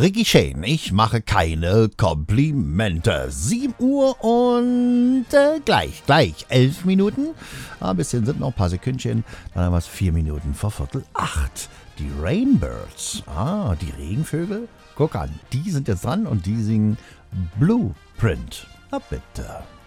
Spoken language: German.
Ricky Shane, ich mache keine Komplimente. 7 Uhr und gleich 11 Minuten. Ein bisschen sind noch ein paar Sekündchen. Dann haben wir es 4 Minuten vor 7:45. Die Rainbirds, die Regenvögel. Guck an, die sind jetzt dran und die singen Blueprint. Na bitte.